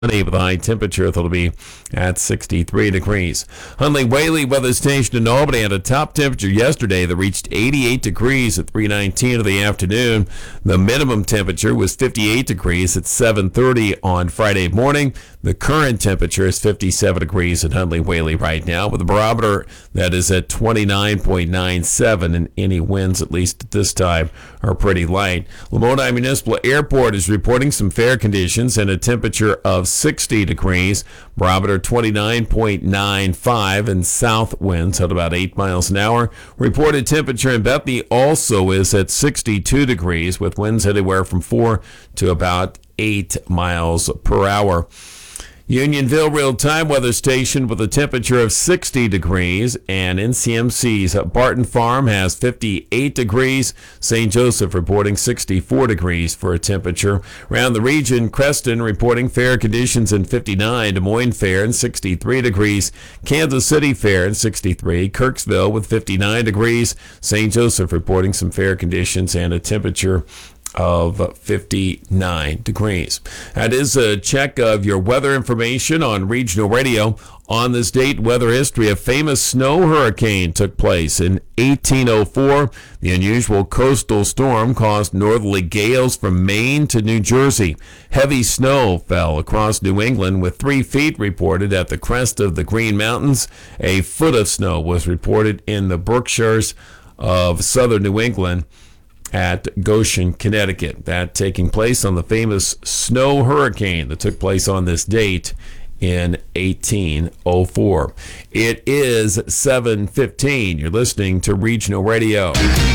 with a high temperature that'll be at 63 degrees. Huntley Whaley Weather Station in Albany had a top temperature yesterday that reached 88 degrees at 3:19 of the afternoon. The minimum temperature was 58 degrees at 7:30 on Friday morning. The current temperature is 57 degrees at Huntley Whaley right now, with a barometer that is at 29.97, and any winds, at least at this time, are pretty light. Lamoni Municipal Airport is reporting some fair conditions and a temperature of 60 degrees, barometer 29.95, and south winds at about 8 miles an hour. Reported temperature in Bethany also is at 62 degrees, with winds anywhere from 4 to about 8 miles per hour. Unionville real-time weather station with a temperature of 60 degrees, and NCMC's Barton Farm has 58 degrees. St. Joseph reporting 64 degrees for a temperature. Around the region, Creston reporting fair conditions in 59, Des Moines fair in 63 degrees, Kansas City fair in 63, Kirksville with 59 degrees, St. Joseph reporting some fair conditions and a temperature of 59 degrees. That is a check of your weather information on regional radio. On this date, weather history, a famous snow hurricane took place in 1804. The unusual coastal storm caused northerly gales from Maine to New Jersey. Heavy snow fell across New England, with 3 feet reported at the crest of the Green Mountains. A foot of snow was reported in the Berkshires of southern New England at Goshen, Connecticut. That taking place on the famous snow hurricane that took place on this date in 1804. It is 7:15. You're listening to Regional Radio.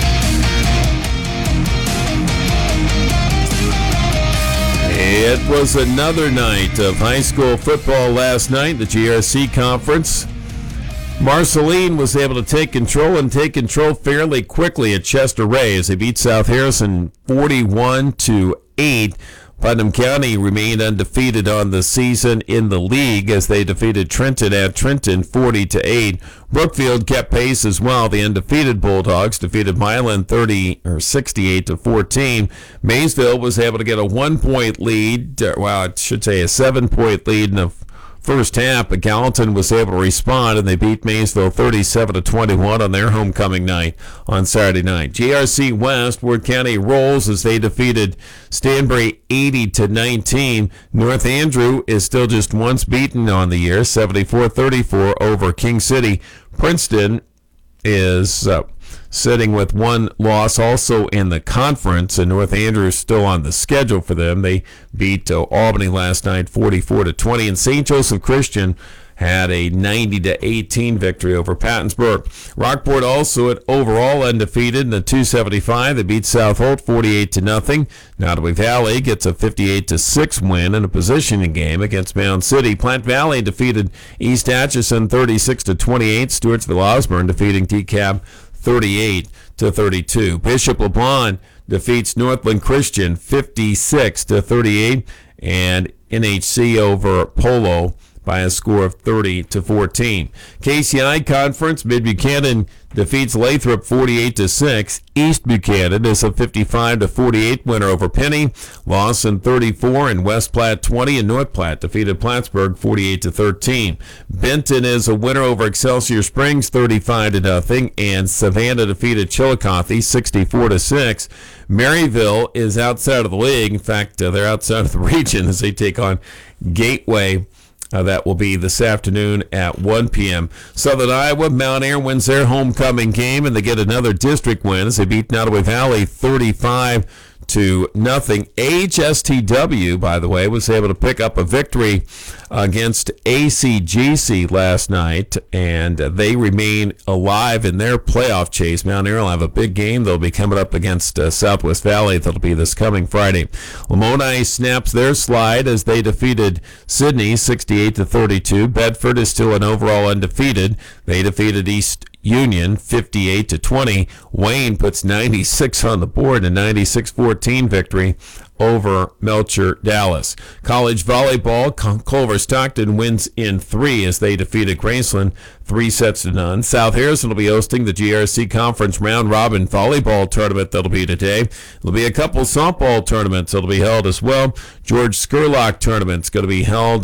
It was another night of high school football last night, the GRC Conference. Marceline was able to take control fairly quickly at Chester Ray as they beat South Harrison 41-8. Putnam County remained undefeated on the season in the league as they defeated Trenton at Trenton 40-8. Brookfield kept pace as well. The undefeated Bulldogs defeated Milan 68-14. Maysville was able to get a 1-point lead. I should say a 7-point lead in the first half, but Gallatin was able to respond, and they beat Maysville 37-21 on their homecoming night on Saturday night. GRC West, Ward County rolls as they defeated Stanbury 80-19. North Andrew is still just once beaten on the year, 74-34 over King City. Princeton is sitting with one loss also in the conference, and North Andrew is still on the schedule for them. They beat Albany last night 44-20, and St. Joseph Christian had a 90-18 victory over Pattonsburg. Rockport also at overall undefeated in the 275. They beat South Holt 48-0. Nottoway Valley gets a 58-6 win in a positioning game against Mound City. Plant Valley defeated East Atchison 36-28. Stewartsville Osborne defeating DeKalb 38-32. Bishop LeBron defeats Northland Christian 56-38, and NHC over Polo by a score of 30-14. KCI Conference, Mid-Buchanan defeats Lathrop 48-6. East Buchanan is a 55-48 winner over Penny. Lawson 34 and West Platte 20, and North Platte defeated Plattsburgh 48-13. Benton is a winner over Excelsior Springs 35-0, and Savannah defeated Chillicothe 64-6. Maryville is outside of the league. In fact, they're outside of the region as they take on Gateway. That will be this afternoon at 1 p.m. Southern Iowa, Mount Ayr wins their homecoming game, and they get another district win as they beat Nottoway Valley 35-0. HSTW, by the way, was able to pick up a victory against ACGC last night, and they remain alive in their playoff chase. Mount Ayr will have a big game. They'll be coming up against Southwest Valley. That'll be this coming Friday. Lamoni snaps their slide as they defeated Sidney 68-32. Bedford is still an overall undefeated. They defeated East Union 58-20. Wayne puts 96 on the board, a 96-14 victory over Melcher Dallas. College volleyball, Culver Stockton wins in 3 as they defeated Graceland 3-0. South Harrison will be hosting the GRC Conference Round Robin Volleyball Tournament that'll be today. There'll be a couple softball tournaments that'll be held as well. George Scurlock Tournament's going to be held